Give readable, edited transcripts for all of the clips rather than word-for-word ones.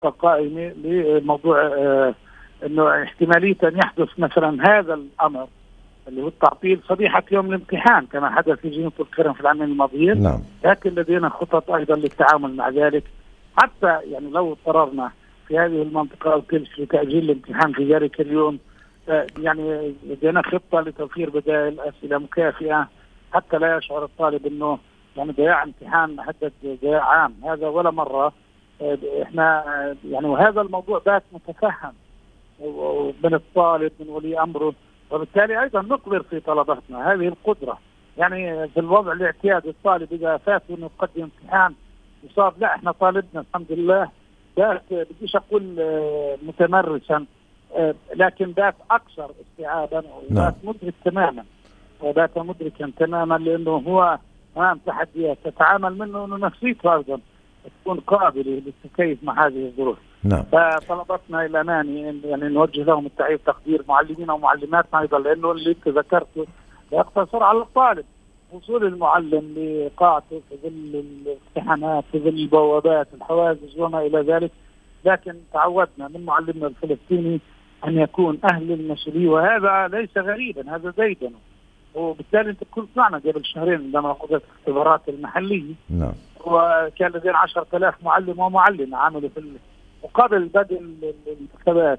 قائمة لموضوع انه احتمالية ان يحدث مثلا هذا الامر اللي هو التعطيل صبيحة يوم الامتحان كما حدث في جنوب القرم في العامين الماضيين. نعم. لكن لدينا خطط ايضا للتعامل مع ذلك، حتى يعني لو اضطررنا في هذه المنطقة او تلك لتأجيل الامتحان في ذلك اليوم، يعني لدينا خطة لتوفير بدائل أسئلة مكافئة حتى لا يشعر الطالب انه يعني ضياع امتحان محدد ضياع عام، هذا ولا مرة. احنا يعني وهذا الموضوع بات متفهم من الطالب من ولي امره، وبالتالي ايضا نقدر في طلباتنا هذه القدره. يعني في الوضع الاعتيادي الطالب اذا فات انه يقدم امتحان يصاب، لا احنا طالبنا الحمد لله بات بديش اقول متمرسا، لكن بات اكثر استيعابا وبات مدرك تماما، وبات مدركا تماما لانه هو امام تحديات تتعامل منه انه نفسيته ايضا تكون قابله للتكيف مع هذه الظروف. نعم. فطلبتنا الى اماني يعني نوجه لهم التحيه والتقدير، معلمينا ومعلماتنا ايضا، لانه اللي انت ذكرته يقتصر على الطالب. وصول المعلم لقاعته في ظل الامتحانات في ظل البوابات الحواجز وما الى ذلك، لكن تعودنا من معلمنا الفلسطيني ان يكون اهل المسؤوليه، وهذا ليس غريبا، هذا ديدنه. وبالتالي انت كنت معنا قبل شهرين لما قضيت الاختبارات المحليه. نعم. وكان لدينا 10,000 معلم ومعلمه عملوا في وقبل بدء الانتخابات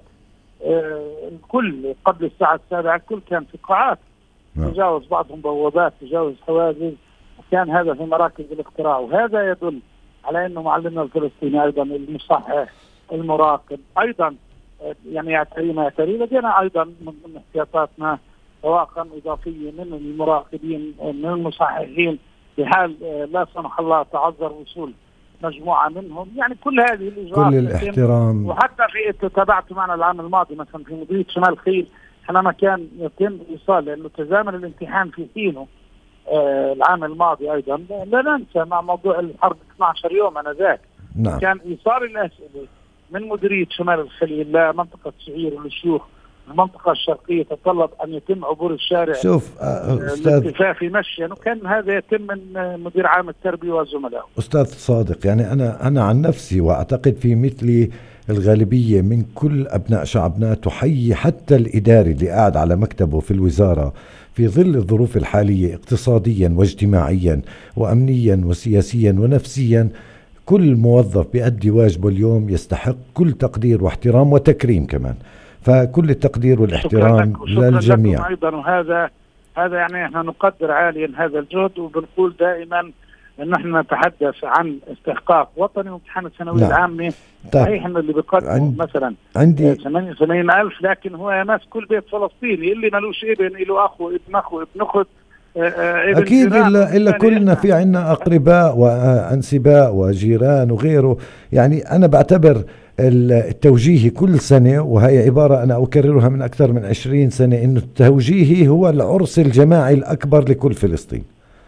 الكل قبل الساعه 7 الكل كان في قاعات، تجاوز بعضهم بوابات، تجاوز حواجز، وكان هذا في مراكز الاقتراع. وهذا يدل على انه معلمنا الفلسطيني ايضا المصحح المراقب ايضا يعني يعتري ما يعتري. لدينا ايضا من احتياطاتنا طواقم اضافيه من المراقبين من المصححين في حال لا سمح الله تعذر وصول مجموعة منهم. يعني كل هذه الإجراءات كل الاحترام. وحتى في تابعت معنا العام الماضي مثلا في مديرية شمال الخيل حينما كان يتم إيصال، لأنه تزامن الامتحان في حينه العام الماضي أيضا، لا ننسى مع موضوع الحرب 12 يوم أنذاك. نعم. كان إيصال الأسئلة من مديرية شمال الخليل لمنطقة سعير والشيوخ المنطقة الشرقية تطلب أن يتم عبور الشارع أستاذ مشيا، وكان هذا يتم من مدير عام التربية وزملائه. أستاذ صادق، يعني أنا عن نفسي وأعتقد في مثلي الغالبية من كل أبناء شعبنا تحيي حتى الإداري اللي قاعد على مكتبه في الوزارة في ظل الظروف الحالية اقتصاديا واجتماعيا وأمنيا وسياسيا ونفسيا. كل موظف بيأدي واجبه اليوم يستحق كل تقدير واحترام وتكريم كمان، فكل التقدير والاحترام للجميع أيضا. وهذا يعني احنا نقدر عاليا هذا الجهد، وبنقول دائما ان نحن نتحدث عن استحقاق وطني وامتحان الثانويه العامه. صحيح انه اللي بيقدموا مثلا عندي 88,000، لكن هو يا ناس كل بيت فلسطيني اللي مالوش ابن له اخو ابن اخو ابن اخت أكيد إلا كلنا في عنا أقرباء وأنسباء وجيران وغيره. يعني أنا بعتبر التوجيهي كل سنة، وهي عبارة أنا أكررها من أكثر من 20 سنة، إنه التوجيهي هو العرس الجماعي الأكبر لكل فلسطين،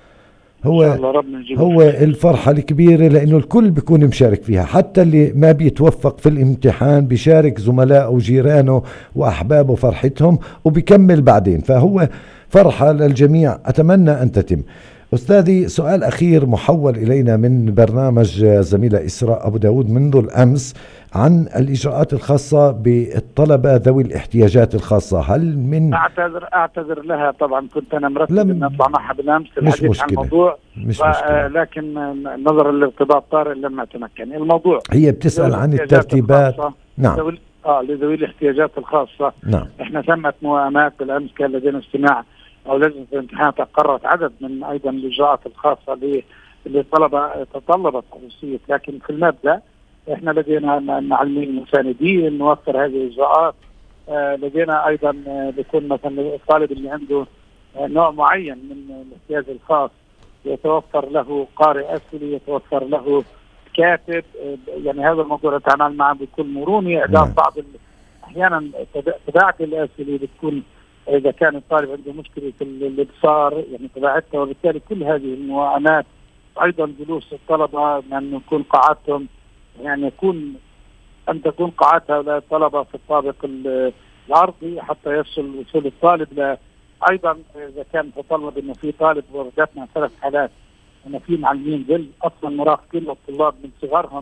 هو الفرحة الكبيرة، لأنه الكل بيكون مشارك فيها، حتى اللي ما بيتوفق في الامتحان بيشارك زملائه وجيرانه وأحبابه فرحتهم وبيكمل بعدين، فهو فرحة للجميع أتمنى أن تتم. أستاذي سؤال أخير محول إلينا من برنامج زميلة إسراء أبو داود منذ الأمس عن الإجراءات الخاصة بالطلبة ذوي الاحتياجات الخاصة. هل من أعتذر لها طبعا، كنت أنا مرتب أن أطلع معها بالأمس الحديث عن الموضوع، لكن نظرا للارتباط طارئ لم أتمكن. الموضوع هي بتسأل عن الترتيبات. نعم. لذوي الاحتياجات الخاصة. نعم. احنا تمت موائمات بالأمس، كان لدينا استماع أو لجنة الامتحانات قررت عدد من أيضا الإجراءات الخاصة للطلبة تطلبت خصوصية، لكن في المبدأ احنا لدينا معلمين مساندين نوفر هذه الإجراءات. لدينا أيضا بيكون مثلا الطالب اللي عنده نوع معين من الاحتياج الخاص يتوفر له قارئ أسئلة، يتوفر له كاتب. يعني هذا الموضوع نتعامل معه بكل مرونة. إعداد بعض أحيانا تباعة الأسئلة بتكون إذا كان الطالب عنده مشكلة في الإبصار يعني تبعتها، وبالتالي كل هذه الموائمات. أيضا جلوس الطلبة أن يكون قاعاتهم يعني أن تكون قاعات هؤلاء الطلبة في الطابق الأرضي حتى يصل وصول الطالب. أيضا إذا كان تطلب أنه في طالب، وردتنا 3 حالات أن في معلمين ظل أصلا مراقبين للطلاب من صغرهم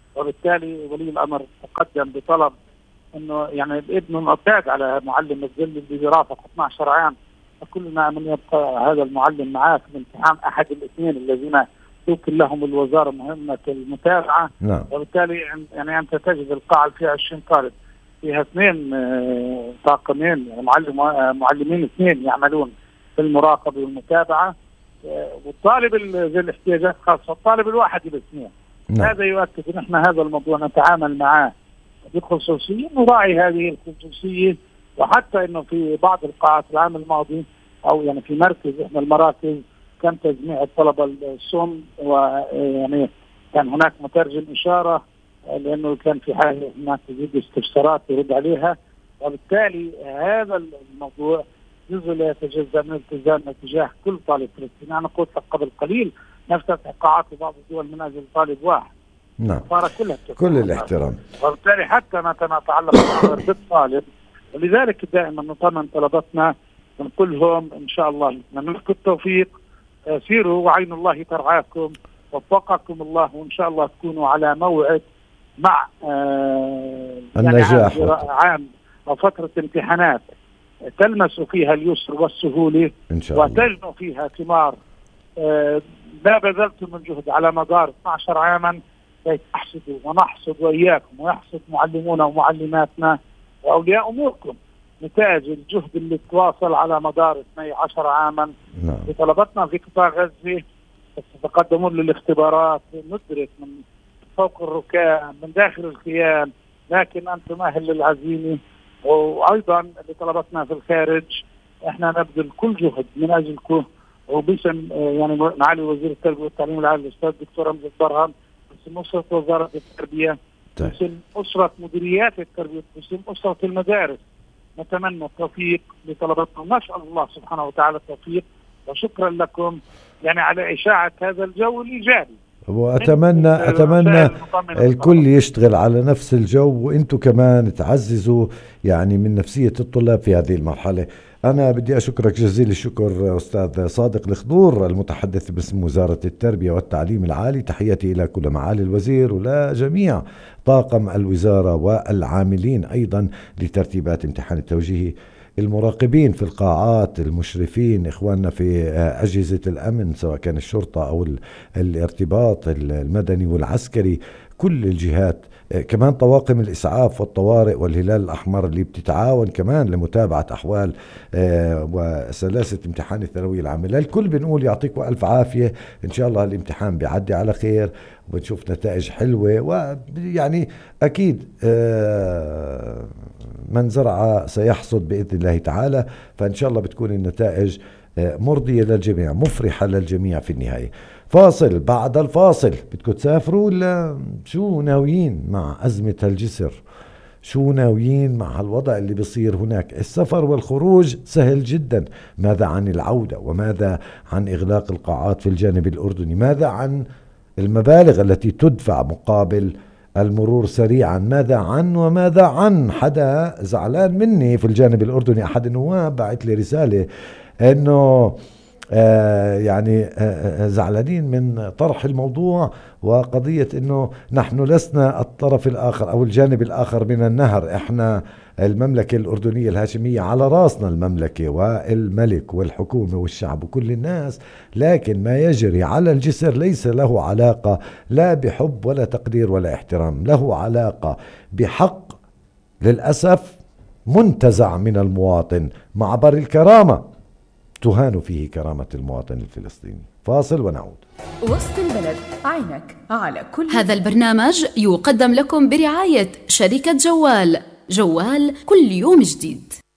وبالتالي ولي الأمر تقدم بطلب انه يعني الابن معتاد على معلم الظل اللي بيرافق 12 عام، فكلنا من يبقى هذا المعلم معاه في الامتحان احد الاثنين الذين توكل لهم الوزاره مهمه المتابعه. نعم. وبالتالي يعني انت تجد القاعه فيها 20 طالب، فيها اثنين طاقمين، معلمين اثنين يعملون في المراقبه والمتابعه، والطالب ذي الاحتياجات الخاصه الطالب الواحد الاثنين. نعم. هذا يؤكد ان احنا هذا الموضوع نتعامل معه بخصوصية، نراعي هذه الخصوصية. وحتى انه في بعض القاعات العام الماضي او يعني في مركز احنا المراكز كان تجميع الطلبة الصم، ويعني كان هناك مترجم اشارة لانه كان في حاجة هناك تزيد استفسارات يرد عليها. وبالتالي هذا الموضوع جزء لا يتجزأ من التزامنا تجاه كل طالب فلسطيني. انا قلت لك قبل قليل نفتتح قاعات في بعض الدول من اجل طالب واحد. نعم. كل الاحترام. وبالتالي حتى ما يتعلق بالطالب، ولذلك دائما نطمن طلبتنا ونقول لهم ان شاء الله نتمنى لكم التوفيق، سيروا وعين الله ترعاكم، وفقكم الله، وان شاء الله تكونوا على موعد مع النجاح، يعني عام او فتره امتحانات تلمسوا فيها اليسر والسهوله ان شاء الله، وتجنوا فيها ثمار ما بذلتم من جهد على مدار 12 عاما تحصدوا ونحصد وإياكم ويحصد معلمونا ومعلماتنا وأولياء أموركم نتاج الجهد اللي تواصل على مدار 12 عاما. نعم. لطلبتنا في قطاع غزة يتقدمون للاختبارات، ندرك من فوق الركام من داخل الخيام، لكن أنتم أهل للعزيمة. وأيضا لطلبتنا في الخارج احنا نبذل كل جهد من أجلكم، وباسم يعني معالي وزير التربية والتعليم العالي الأستاذ الدكتور رمزي برهان، باسم أسرة وزارة التربية، باسم أسرة مديريات التربية، باسم أسرة المدارس، نتمنى التوفيق لطلبتنا، نسأل الله سبحانه وتعالى التوفيق. وشكرا لكم يعني على إشاعة هذا الجو الإيجابي. وأتمنى الكل يشتغل على نفس الجو، وإنتوا كمان تعززوا يعني من نفسية الطلاب في هذه المرحلة. أنا بدي أشكرك جزيل الشكر أستاذ صادق الخضور المتحدث باسم وزارة التربية والتعليم العالي. تحياتي إلى كل معالي الوزير ولا جميع طاقم الوزارة والعاملين أيضا لترتيبات امتحان التوجيهي، المراقبين في القاعات، المشرفين، إخواننا في أجهزة الأمن سواء كان الشرطة أو الارتباط المدني والعسكري، كل الجهات، كمان طواقم الإسعاف والطوارئ والهلال الأحمر اللي بتتعاون كمان لمتابعة أحوال وسلاسة امتحان الثانوية العامة. الكل بنقول يعطيكم ألف عافية، إن شاء الله الامتحان بيعدي على خير وبنشوف نتائج حلوة، ويعني أكيد من زرع سيحصد بإذن الله تعالى. فإن شاء الله بتكون النتائج مرضية للجميع، مفرحة للجميع في النهاية. فاصل، بعد الفاصل بدكم تسافروا ولا شو ناويين مع أزمة الجسر؟ شو ناويين مع الوضع اللي بيصير هناك؟ السفر والخروج سهل جدا، ماذا عن العودة؟ وماذا عن إغلاق القاعات في الجانب الأردني؟ ماذا عن المبالغ التي تدفع مقابل المرور سريعا؟ وماذا عن حدا زعلان مني في الجانب الأردني، أحد النواب بعت لي رسالة أنه يعني زعلانين من طرح الموضوع وقضية انه نحن لسنا الطرف الاخر او الجانب الاخر من النهر، احنا المملكة الأردنية الهاشمية على راسنا المملكة والملك والحكومة والشعب وكل الناس، لكن ما يجري على الجسر ليس له علاقة لا بحب ولا تقدير ولا احترام، له علاقة بحق للأسف منتزع من المواطن، معبر الكرامة تهان فيه كرامة المواطن الفلسطيني. فاصل ونعود. وسط البلد، عينك على كل. هذا البرنامج يقدم لكم برعاية شركة جوال كل يوم جديد.